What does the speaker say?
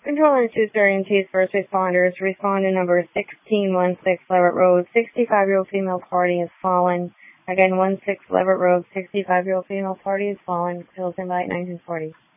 Controller 230 first responders. Respond to number 1616 Leverett Road. 65-year-old female party has fallen. Again, 16 Leverett Road. 65-year-old female party has fallen. Pills invite 1940.